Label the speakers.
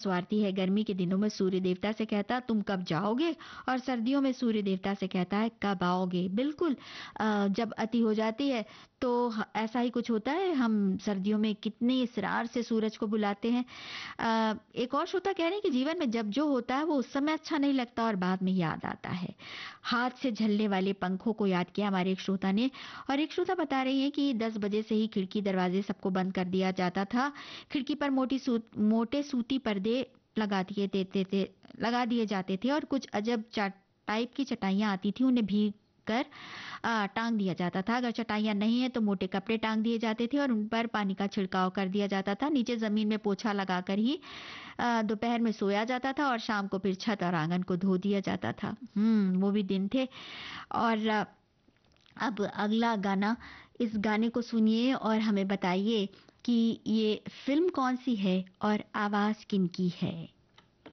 Speaker 1: स्वार्थी है। गर्मी के दिनों में सूर्य देवता से कहता तुम कब जाओगे, और सर्दियों में सूर्य देवता से कहता है कब आओगे। बिल्कुल, जब अति हो जाती है तो ऐसा ही कुछ होता है। हम सर्दियों में कितने इसरार से सूरज को बुलाते हैं। एक और श्रोता कह रहे हैं कि जीवन में जब जो होता है वो उस समय अच्छा नहीं लगता और बाद में याद आता है। हाथ से झलने वाले पंखों को याद किया हमारे एक श्रोता ने। और एक श्रोता बता रही है कि 10 बजे से ही खिड़की दरवाजे सबको बंद कर दिया जाता था। खिड़की पर मोटे सूती पर्दे लगा दिए जाते थे, और कुछ अजब टाइप की चटाइयां आती थी, उन्हें भीग कर टांग दिया जाता था। अगर चटाइयां नहीं है तो मोटे कपड़े टांग दिए जाते थे और उन पर पानी का छिड़काव कर दिया जाता था। नीचे जमीन में पोछा लगाकर ही दोपहर में सोया जाता था, और शाम को फिर छत और आंगन को धो दिया जाता था। वो भी दिन थे। और अब अगला गाना, इस गाने को सुनिए और हमें बताइए कि ये फिल्म कौन सी है और आवाज किनकी है।